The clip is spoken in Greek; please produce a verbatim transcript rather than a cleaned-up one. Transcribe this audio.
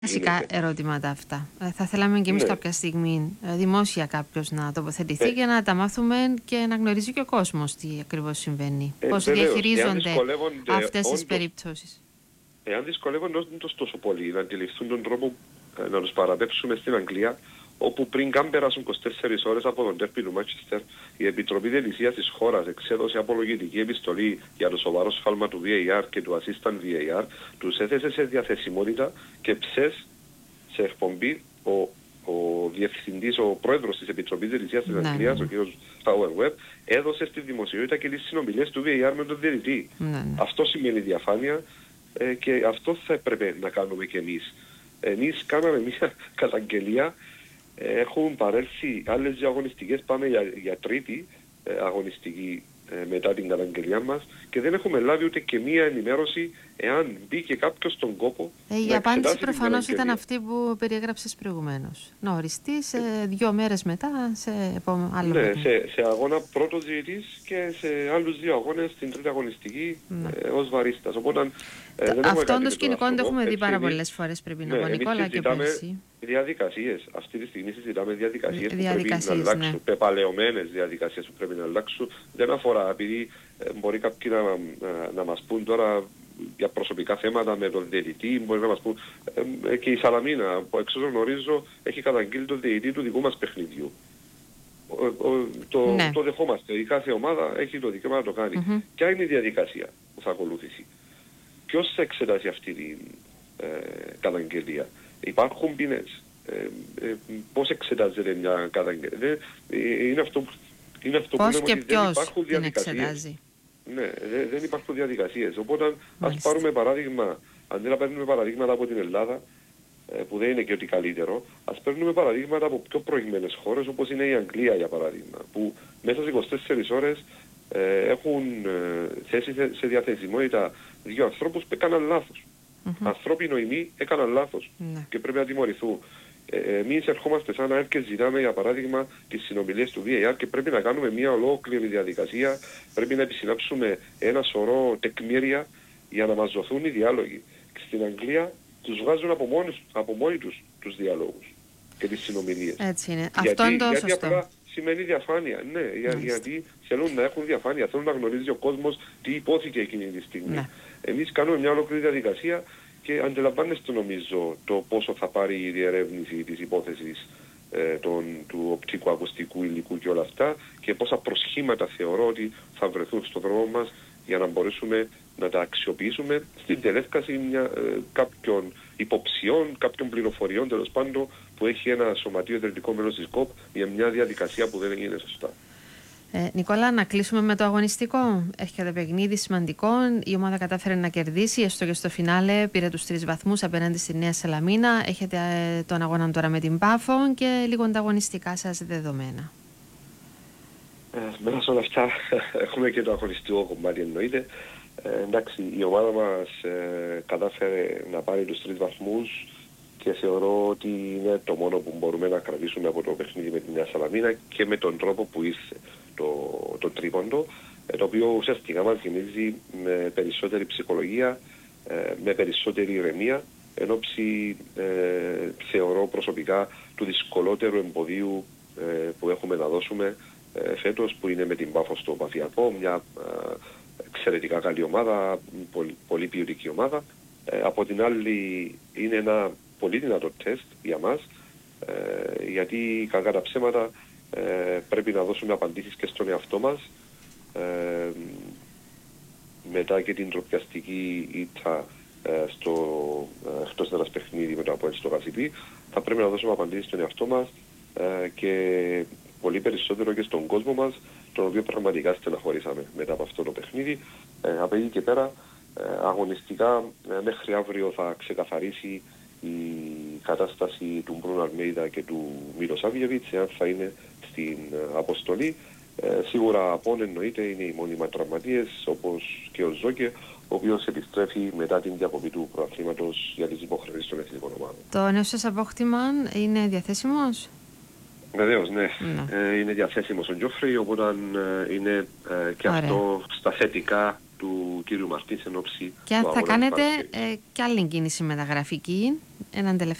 Βασικά ερωτήματα αυτά. Ε, θα θέλαμε και εμείς ναι. κάποια στιγμή ε, δημόσια κάποιος να τοποθετηθεί ε. για να τα μάθουμε και να γνωρίζει και ο κόσμος τι ακριβώς συμβαίνει. Ε, πώς βεβαίως, διαχειρίζονται αυτές τις περιπτώσεις. Εάν δυσκολεύονται όντως τόσο πολύ να αντιληφθούν τον τρόπο ε, να τους παραπέψουμε στην Αγγλία, όπου πριν καν περάσουν είκοσι τέσσερις ώρες από τον τέρπι του Μάντσεστερ, η Επιτροπή Διαιτησίας της χώρας εξέδωσε απολογητική επιστολή για το σοβαρό σφάλμα του βι έι αρ και του Assistant βι έι αρ, τους έθεσε σε διαθεσιμότητα και ψες σε εκπομπή ο, ο διευθυντής, ο πρόεδρος της Επιτροπής Διαιτησίας της Αγγλίας, ο κ. Power Web, έδωσε στη δημοσιότητα και τις συνομιλίες του βι έι αρ με τον διαιτητή. Αυτό σημαίνει διαφάνεια ε, και αυτό θα έπρεπε να κάνουμε κι εμείς. Εμείς κάναμε μια καταγγελία. Έχουν παρέλθει άλλες δύο αγωνιστικές, πάμε για, για τρίτη ε, αγωνιστική ε, μετά την καταγγελία μας και δεν έχουμε λάβει ούτε και μία ενημέρωση εάν μπήκε κάποιος στον κόπο. Ε, η απάντηση προφανώς ήταν αυτή που περιέγραψες προηγουμένως. Να οριστεί σε ε, δύο μέρες μετά σε επόμενο άλλο. Ναι, σε, σε αγώνα πρώτος διαιτής και σε άλλους δύο αγώνες στην τρίτη αγωνιστική ε, ως βαρίστας. Οπότε, ε, αυτόν το σκηνικό το έχουμε δει πάρα πολλές φορές, πρέπει να πω, Νικόλα, και πέρσι. Διαδικασίες. Αυτή τη στιγμή συζητάμε διαδικασίες, διαδικασίες που πρέπει να αλλάξουν, ναι. πεπαλαιωμένες διαδικασίες που πρέπει να αλλάξουν. Δεν αφορά, επειδή ε, μπορεί κάποιοι να, να, να μας πούν τώρα για προσωπικά θέματα με τον διαιτητή, μπορεί να μας πούν ε, ε, και η Σαλαμίνα, που εξ όσων γνωρίζω, έχει καταγγείλει τον διαιτητή του δικού μας παιχνιδιού. Ο, ο, το, ναι. το δεχόμαστε. Η κάθε ομάδα έχει το δικαίωμα να το κάνει. Mm-hmm. Ποια είναι η διαδικασία που θα ακολουθήσει? Ποιος θα εξετάσει αυτή την ε, καταγγελία? Υπάρχουν ποινές. Ε, ε, πώς εξετάζεται μια καταγγελία? Ε, είναι αυτό, είναι αυτό πώς που και λέμε, ποιος δεν υπάρχουν την εξετάζει. Ναι, δεν, δεν υπάρχουν διαδικασίες. Οπότε ας πάρουμε παράδειγμα, αντί να παίρνουμε παραδείγματα από την Ελλάδα, ε, που δεν είναι και ότι καλύτερο, ας παίρνουμε παραδείγματα από πιο προηγμένες χώρες, όπως είναι η Αγγλία για παράδειγμα, που μέσα σε είκοσι τέσσερις ώρες ε, έχουν ε, θέσει σε διαθεσιμότητα δύο ανθρώπους που έκαναν λάθος. Mm-hmm. Ανθρώπινο ή μη έκαναν λάθος mm-hmm. και πρέπει να τιμωρηθούν. Ε, εμείς ερχόμαστε σαν ΑΕΡ και ζητάμε για παράδειγμα τις συνομιλίες του βι έι αρ και πρέπει να κάνουμε μια ολόκληρη διαδικασία, πρέπει να επισυνάψουμε ένα σωρό τεκμήρια για να μας δοθούν οι διάλογοι. Στην Αγγλία τους βγάζουν από, μόνοι, από μόνοι τους τους διαλόγους και τις συνομιλίες. Έτσι είναι. Γιατί, Αυτό είναι το γιατί σωστό. Απλά σημαίνει διαφάνεια. Ναι, για, γιατί θέλουν να έχουν διαφάνεια, θέλουν να γνωρίζει ο κόσμος τι υπόθηκε εκείνη τη στιγμή. Ναι. Εμείς κάνουμε μια ολόκληρη διαδικασία και αντιλαμβάνεστε νομίζω το πόσο θα πάρει η διερεύνηση της υπόθεσης ε, των, του οπτικού ακουστικού υλικού και όλα αυτά και πόσα προσχήματα θεωρώ ότι θα βρεθούν στον δρόμο μας για να μπορέσουμε να τα αξιοποιήσουμε στην τελεύκαση μια, ε, κάποιων υποψιών, κάποιων πληροφοριών τέλος πάντων που έχει ένα σωματείο ιδρυτικό μέλος της ΚΟΠ για μια διαδικασία που δεν έγινε σωστά. Ε, Νικόλα, να κλείσουμε με το αγωνιστικό. Έρχεται παιχνίδι σημαντικό. Η ομάδα κατάφερε να κερδίσει, έστω και στο φινάλε. Πήρε τους τρεις βαθμούς απέναντι στη Νέα Σαλαμίνα. Έχετε ε, τον αγώνα τώρα με την Πάφο και λίγο τα αγωνιστικά σας δεδομένα. Ε, μέσα σε όλα αυτά έχουμε και το αγωνιστικό κομμάτι εννοείται. Ε, εντάξει, η ομάδα μας ε, κατάφερε να πάρει τους τρεις βαθμούς και θεωρώ ότι είναι το μόνο που μπορούμε να κρατήσουμε από το παιχνίδι με τη Νέα Σαλαμίνα και με τον τρόπο που ήρθε το, το τρίποντο, το οποίο ουσιαστικά μας γεμίζει με περισσότερη ψυχολογία, με περισσότερη ηρεμία, εν όψη ε, θεωρώ προσωπικά του δυσκολότερου εμποδίου ε, που έχουμε να δώσουμε ε, φέτος, που είναι με την Πάφο στο Παθιακό, μια ε, εξαιρετικά καλή ομάδα, πολύ, πολύ ποιοτική ομάδα. Ε, από την άλλη είναι ένα πολύ δυνατό τεστ για μας, ε, γιατί κακά τα ψέματα ε, πρέπει να δώσουμε απαντήσεις και στον εαυτό μας. Ε, μετά και την τροπιαστική ήττα ε, στο ε, εκτός έδρας παιχνίδι με το ΑΠΟΕΛ στο Γασιπί, θα πρέπει να δώσουμε απαντήσεις στον εαυτό μας ε, και πολύ περισσότερο και στον κόσμο μας, τον οποίο πραγματικά στεναχωρήσαμε μετά από αυτό το παιχνίδι. Ε, από εκεί και πέρα, ε, αγωνιστικά ε, μέχρι αύριο θα ξεκαθαρίσει η κατάσταση του Μπρούνο Αλμέιδα και του Μιλοσάβιεβιτς, εάν θα είναι στην ε, αποστολή. Ε, σίγουρα από εννοείται είναι οι μόνιμα τραυματίες, όπως και ο Ζόκε, ο οποίος επιστρέφει μετά την διακοπή του προαθλήματος για τις υποχρεώσεις των εθνικών ομάδων. Το νέο σας απόκτημα είναι διαθέσιμος? Βεβαίως, ναι. ναι. Ε, είναι διαθέσιμος ο Τζόφρι, οπότε ε, είναι ε, και Ωραία. αυτό στα θετικά του κύριου Μαρτίνς εν ώψη Και αν του θα αγώνα κάνετε της ε, κι άλλη κίνηση μεταγραφική, έναν τελευταίο